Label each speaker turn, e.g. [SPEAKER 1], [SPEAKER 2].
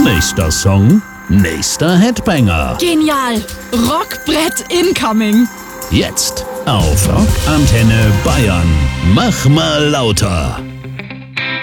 [SPEAKER 1] Nächster Song, nächster Headbanger.
[SPEAKER 2] Genial! Rockbrett incoming!
[SPEAKER 1] Jetzt auf Rockantenne Bayern. Mach mal lauter.